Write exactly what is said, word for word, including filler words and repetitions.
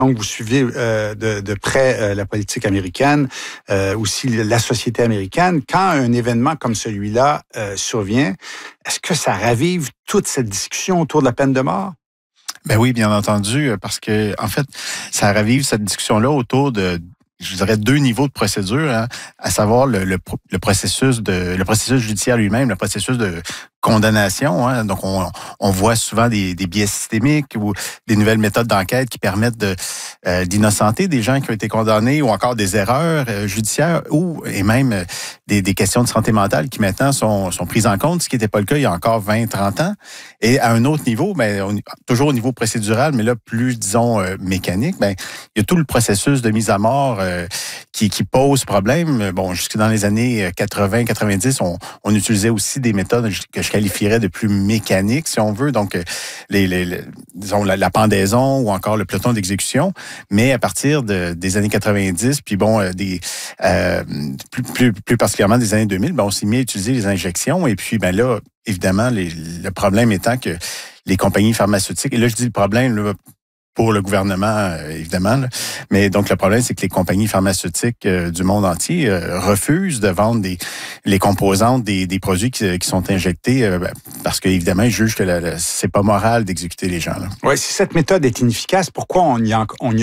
Donc, vous suivez euh, de, de près euh, la politique américaine, euh, aussi la société américaine. Quand un événement comme celui-là euh, survient, est-ce que ça ravive toute cette discussion autour de la peine de mort? Ben oui, bien entendu, parce que en fait, ça ravive cette discussion-là autour de, je dirais, deux niveaux de procédure, hein, à savoir le, le, le processus de le processus judiciaire lui-même, le processus de condamnation. Hein. Donc, on, on voit souvent des, des biais systémiques ou des nouvelles méthodes d'enquête qui permettent de, euh, d'innocenter des gens qui ont été condamnés ou encore des erreurs euh, judiciaires ou et même euh, des, des questions de santé mentale qui maintenant sont, sont prises en compte, ce qui n'était pas le cas il y a encore vingt, trente ans. Et à un autre niveau, ben, on, toujours au niveau procédural, mais là, plus, disons, euh, mécanique, ben, il y a tout le processus de mise à mort euh, qui, qui pose problème. Bon, jusque dans les années quatre-vingts, quatre-vingt-dix, on, on utilisait aussi des méthodes que je qualifierais de plus mécaniques, si on veut, donc les, les, les disons la, la pendaison ou encore le peloton d'exécution. Mais à partir de, des années quatre-vingt-dix, puis bon, des euh, plus, plus, plus particulièrement des années deux mille, ben, on s'est mis à utiliser les injections. Et puis, ben là, évidemment, les, le problème étant que les compagnies pharmaceutiques, et là, je dis le problème, là, pour le gouvernement, euh, évidemment. Là. Mais donc, le problème, c'est que les compagnies pharmaceutiques euh, du monde entier euh, refusent de vendre des, les composantes des, des produits qui, qui sont injectés euh, parce qu'évidemment, ils jugent que la, la, c'est pas moral d'exécuter les gens. Là. Oui, si cette méthode est inefficace, pourquoi on y, en, on y